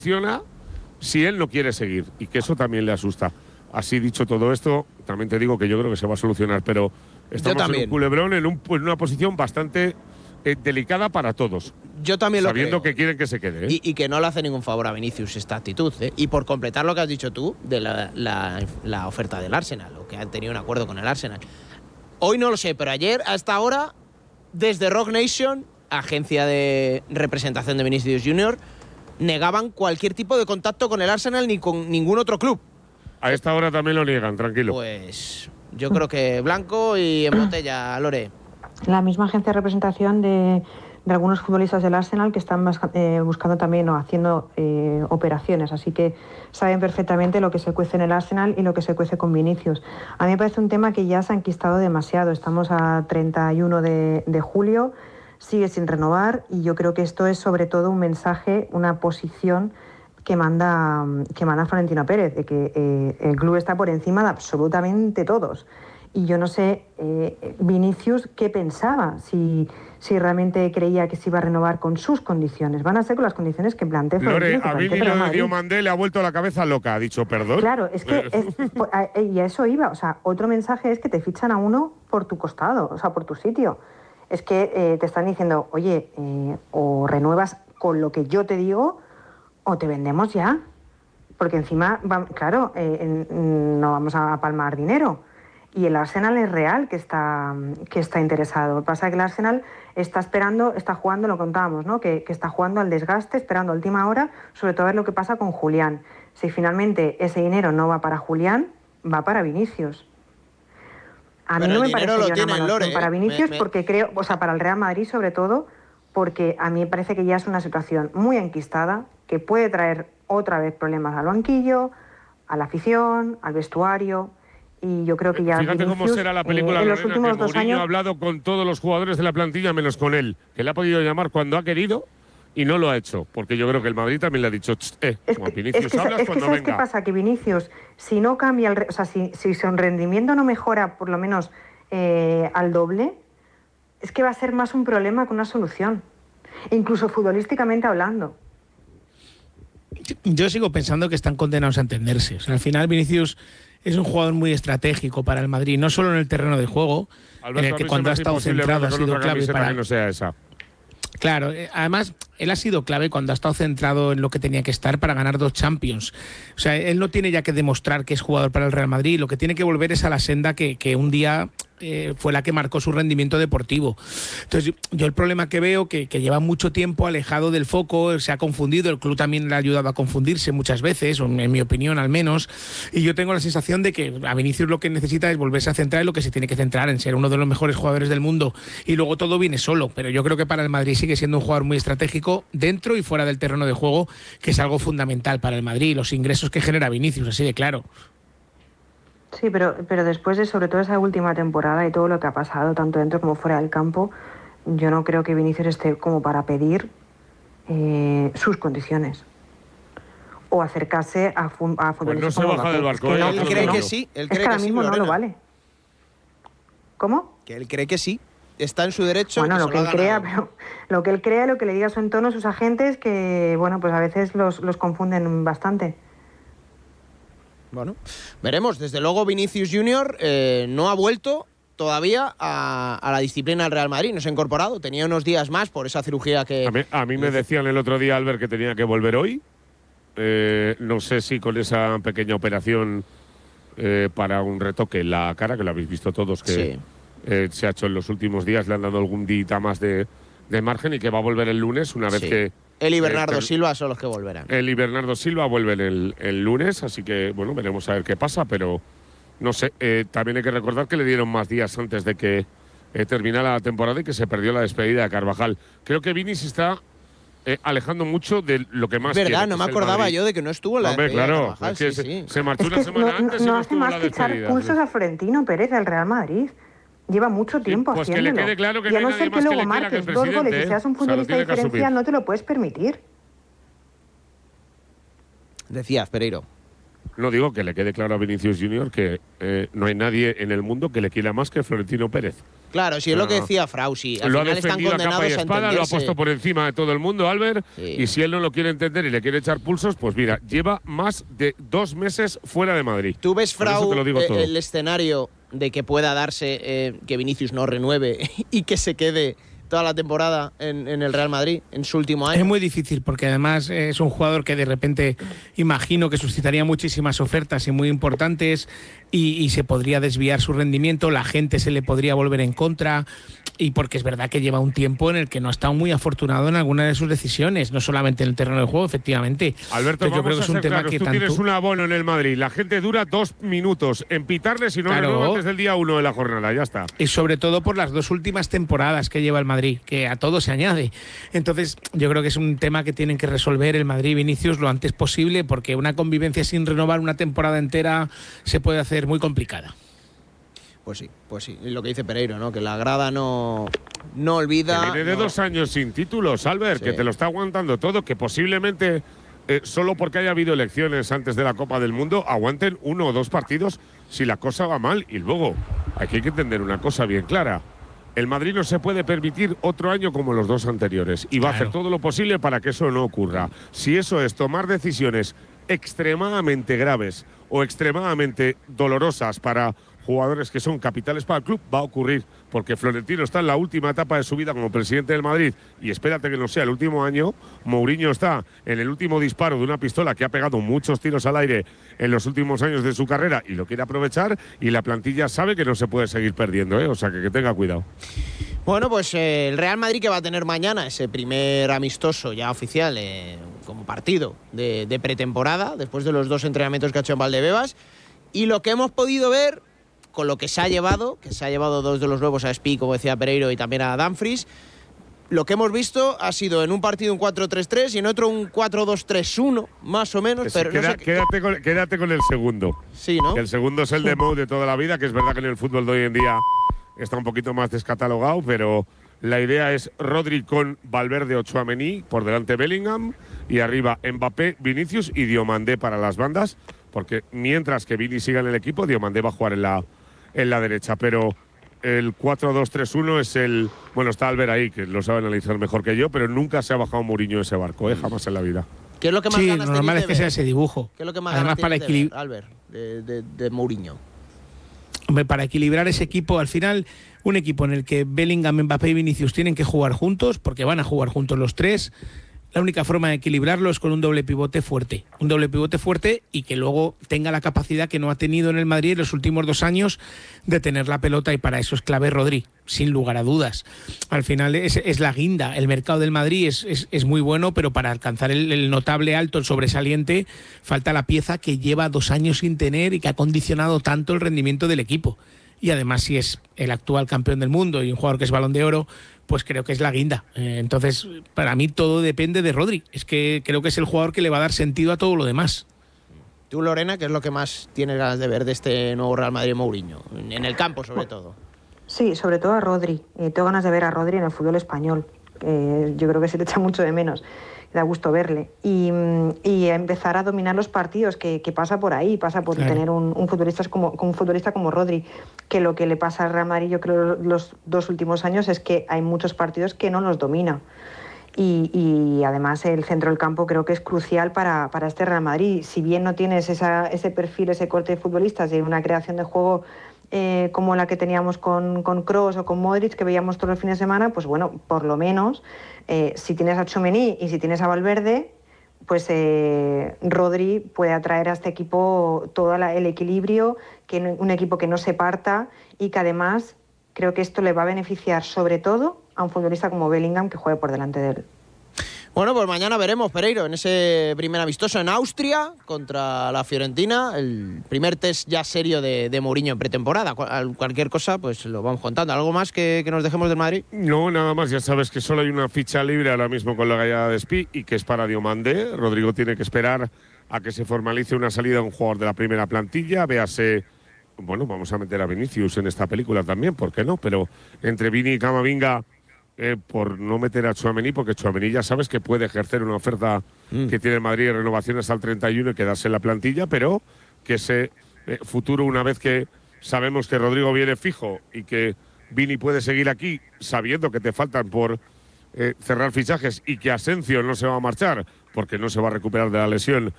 funciona si él no quiere seguir, y que eso también le asusta. Así dicho todo esto, también te digo que yo creo que se va a solucionar, pero estamos en un culebrón, en una posición bastante delicada para todos. Yo también lo creo. Sabiendo que quieren que se quede. Y que no le hace ningún favor a Vinicius esta actitud. Y por completar lo que has dicho tú de la oferta del Arsenal, o que han tenido un acuerdo con el Arsenal. Hoy no lo sé, pero ayer, a esta hora, desde Rock Nation, agencia de representación de Vinicius Junior, negaban cualquier tipo de contacto con el Arsenal ni con ningún otro club. A esta hora también lo niegan, tranquilo. Pues yo creo que blanco y en botella, Lore. La misma agencia de representación de algunos futbolistas del Arsenal que están buscando también o haciendo operaciones, así que saben perfectamente lo que se cuece en el Arsenal y lo que se cuece con Vinicius. A mí me parece un tema que ya se ha enquistado demasiado. Estamos a 31 de julio, sigue sin renovar, y yo creo que esto es sobre todo un mensaje, una posición que manda Florentino Pérez, de que el club está por encima de absolutamente todos. Y yo no sé, Vinicius, qué pensaba, si realmente creía que se iba a renovar con sus condiciones. Van a ser con las condiciones que plantea Florentino. Lore, a Vini lo de Diomandé le ha vuelto la cabeza loca, ha dicho perdón. Claro, es que y a eso iba. O sea, otro mensaje es que te fichan a uno por tu costado, o sea, por tu sitio. Es que te están diciendo, oye, o renuevas con lo que yo te digo, o te vendemos ya. Porque encima, claro, no vamos a palmar dinero. Y el Arsenal es real que está interesado. Lo que pasa es que el Arsenal está esperando, está jugando, lo contábamos, ¿no? Que está jugando al desgaste, esperando a última hora, sobre todo a ver lo que pasa con Julián. Si finalmente ese dinero no va para Julián, va para Vinicius. A mí no me parece una mala opción para Vinicius, porque creo, o sea, para el Real Madrid sobre todo, porque a mí me parece que ya es una situación muy enquistada, que puede traer otra vez problemas al banquillo, a la afición, al vestuario. Y yo creo que ya fíjate Vinicius, cómo será la película en los Lorena, últimos que 2 Mourinho años ha hablado con todos los jugadores de la plantilla menos con él, que le ha podido llamar cuando ha querido y no lo ha hecho, porque yo creo que el Madrid también le ha dicho Vinicius, hablas cuando ¿sabes venga. qué pasa? Que Vinicius, si no cambia, o sea, si su rendimiento no mejora por lo menos al doble, es que va a ser más un problema que una solución, incluso futbolísticamente hablando. Yo sigo pensando que están condenados a entenderse. O sea, al final Vinicius es un jugador muy estratégico para el Madrid, no solo en el terreno de juego, Alberto, en el que cuando ha estado centrado ha sido clave para que no sea esa. Claro, además, él ha sido clave cuando ha estado centrado en lo que tenía que estar para ganar 2 Champions. O sea, él no tiene ya que demostrar que es jugador para el Real Madrid, lo que tiene que volver es a la senda que un día fue la que marcó su rendimiento deportivo. Entonces, yo el problema que veo que lleva mucho tiempo alejado del foco, se ha confundido, el club también le ha ayudado a confundirse muchas veces, en mi opinión al menos, y yo tengo la sensación de que a Vinicius lo que necesita es volverse a centrar en lo que se tiene que centrar, en ser uno de los mejores jugadores del mundo, y luego todo viene solo, pero yo creo que para el Madrid sigue siendo un jugador muy estratégico dentro y fuera del terreno de juego, que es algo fundamental para el Madrid, los ingresos que genera Vinicius, así de claro. Sí, pero después de sobre todo esa última temporada y todo lo que ha pasado, tanto dentro como fuera del campo, yo no creo que Vinicius esté como para pedir sus condiciones o acercarse a futbolistas. Pues no se baja del barco. Él cree que sí. Él cree que ahora mismo no lo vale. ¿Cómo? Que él cree que sí. Está en su derecho. Bueno, lo que él crea, pero lo que él crea, lo que le diga a su entorno, sus agentes, que bueno, pues a veces los confunden bastante. Bueno, veremos. Desde luego Vinicius Junior no ha vuelto todavía a la disciplina del Real Madrid. No se ha incorporado. Tenía unos días más por esa cirugía que... A mí me decían el otro día, Albert, que tenía que volver hoy. No sé si con esa pequeña operación para un retoque en la cara, que lo habéis visto todos, que se ha hecho en los últimos días, le han dado algún día más de margen y que va a volver el lunes una vez que... Él y Bernardo Silva son los que volverán. Él y Bernardo Silva vuelven el lunes, así que, bueno, veremos a ver qué pasa, pero no sé. También hay que recordar que le dieron más días antes de que terminara la temporada y que se perdió la despedida de Carvajal. Creo que Vini se está alejando mucho de lo que más quiere. Es verdad, no me acordaba yo de que no estuvo en la despedida de Carvajal. Es que se marchó una semana antes y no estuvo en la despedida. No hace más que echar pulsos a Florentino Pérez del Real Madrid. Lleva mucho tiempo haciéndolo. Que le quede claro que y a no no ser que luego marques 2 goles y seas un futbolista diferencial, no te lo puedes permitir. Decías, Pereiro. No digo que le quede claro a Vinicius Junior que no hay nadie en el mundo que le quiera más que Florentino Pérez. Claro, si es lo que decía Frausi. Al lo final ha defendido están condenados a capa y espada, lo ha entenderse. puesto por encima de todo el mundo, Albert. Sí. Y si él no lo quiere entender y le quiere echar pulsos, pues mira, lleva más de 2 meses fuera de Madrid. ¿Tú ves, Con eso Frau, te lo digo todo. el escenario de que pueda darse que Vinicius no renueve y que se quede toda la temporada en el Real Madrid, en su último año? Es muy difícil porque además es un jugador que de repente imagino que suscitaría muchísimas ofertas y muy importantes y se podría desviar su rendimiento, la gente se le podría volver en contra y porque es verdad que lleva un tiempo en el que no ha estado muy afortunado en alguna de sus decisiones, no solamente en el terreno de juego, efectivamente. Alberto, Pero yo creo que vamos es a un ser tema claros, que tú tanto... tienes un abono en el Madrid, la gente dura 2 minutos en pitarle si no Claro. renueva antes del día 1 de la jornada, ya está. Y sobre todo por las 2 últimas temporadas que lleva el Madrid, que a todo se añade. Entonces, yo creo que es un tema que tienen que resolver el Madrid y Vinicius lo antes posible, porque una convivencia sin renovar una temporada entera se puede hacer muy complicada. Pues sí. Y lo que dice Pereiro, ¿no? Que la grada no olvida. Que viene de 2 años sin títulos, Albert, Sí. que te lo está aguantando todo, que posiblemente, solo porque haya habido elecciones antes de la Copa del Mundo, aguanten 1 o 2 partidos si la cosa va mal. Y luego, aquí hay que entender una cosa bien clara. El Madrid no se puede permitir otro año como los 2 anteriores y va a hacer todo lo posible para que eso no ocurra. Si eso es tomar decisiones extremadamente graves o extremadamente dolorosas para jugadores que son capitales para el club, va a ocurrir, porque Florentino está en la última etapa de su vida como presidente del Madrid y espérate que no sea el último año. Mourinho está en el último disparo de una pistola que ha pegado muchos tiros al aire en los últimos años de su carrera y lo quiere aprovechar, y la plantilla sabe que no se puede seguir perdiendo, o sea que tenga cuidado. Bueno, pues el Real Madrid, que va a tener mañana ese primer amistoso ya oficial como partido de pretemporada, después de los 2 entrenamientos que ha hecho en Valdebebas, y lo que hemos podido ver con lo que se ha llevado 2 de los nuevos a Spi, como decía Pereiro, y también a Dumfries. Lo que hemos visto ha sido en un partido un 4-3-3 y en otro un 4-2-3-1, más o menos. Pero no sé Quédate con el segundo. Sí, ¿no? Que el segundo es el de Mou de toda la vida, que es verdad que en el fútbol de hoy en día está un poquito más descatalogado, pero la idea es Rodri con Valverde o Tchouaméni, por delante Bellingham, y arriba Mbappé, Vinicius y Diomandé para las bandas, porque mientras que Vini siga en el equipo, Diomandé va a jugar en la derecha, pero el 4-2-3-1 es el... Bueno, está Albert ahí, que lo sabe analizar mejor que yo, pero nunca se ha bajado Mourinho de ese barco, jamás en la vida. ¿Qué es lo que más Sí, ganas lo normal tenéis es que de sea ver? ese dibujo. ¿Qué es lo que más Además, ganas para tenéis de ver, Albert, de Mourinho? Hombre, para equilibrar ese equipo, al final, un equipo en el que Bellingham, Mbappé y Vinicius tienen que jugar juntos, porque van a jugar juntos los 3. La única forma de equilibrarlo es con un doble pivote fuerte. Un doble pivote fuerte y que luego tenga la capacidad que no ha tenido en el Madrid en los últimos 2 años de tener la pelota, y para eso es clave Rodri, sin lugar a dudas. Al final es la guinda. El mercado del Madrid es muy bueno, pero para alcanzar el notable alto, el sobresaliente, falta la pieza que lleva 2 años sin tener y que ha condicionado tanto el rendimiento del equipo. Y además, si es el actual campeón del mundo y un jugador que es Balón de Oro, pues creo que es la guinda. Entonces, para mí todo depende de Rodri. Es que creo que es el jugador que le va a dar sentido a todo lo demás. Tú, Lorena, ¿qué es lo que más tienes ganas de ver de este nuevo Real Madrid Mourinho? En el campo, sobre todo. Sí, sobre todo a Rodri. Tengo ganas de ver a Rodri en el fútbol español. Yo creo que se le echa mucho de menos. Da gusto verle. Y empezar a dominar los partidos, que pasa por ahí, pasa por tener un futbolista como Rodri, que lo que le pasa al Real Madrid, yo creo, los 2 últimos años es que hay muchos partidos que no los domina. Y además el centro del campo creo que es crucial para este Real Madrid. Si bien no tienes ese perfil, ese corte de futbolistas y una creación de juego como la que teníamos con Kroos o con Modric, que veíamos todos los fines de semana, pues bueno, por lo menos si tienes a Tchouaméni y si tienes a Valverde, pues Rodri puede atraer a este equipo todo el equilibrio, un equipo que no se parta, y que además creo que esto le va a beneficiar sobre todo a un futbolista como Bellingham, que juegue por delante de él. Bueno, pues mañana veremos, Pereiro, en ese primer amistoso en Austria contra la Fiorentina, el primer test ya serio de Mourinho en pretemporada. Cualquier cosa, pues lo vamos contando. ¿Algo más que nos dejemos del Madrid? No, nada más. Ya sabes que solo hay una ficha libre ahora mismo con la gallada de Spi, y que es para Diomandé. Rodrigo tiene que esperar a que se formalice una salida de un jugador de la primera plantilla. Véase, bueno, vamos a meter a Vinicius en esta película también, ¿por qué no? Pero entre Vini y Camavinga, por no meter a Tchouaméni, porque Tchouaméni ya sabes que puede ejercer una oferta que tiene el Madrid de renovaciones al 31 y quedarse en la plantilla, pero que ese futuro, una vez que sabemos que Rodrigo viene fijo y que Vini puede seguir aquí sabiendo que te faltan por cerrar fichajes y que Asensio no se va a marchar porque no se va a recuperar de la lesión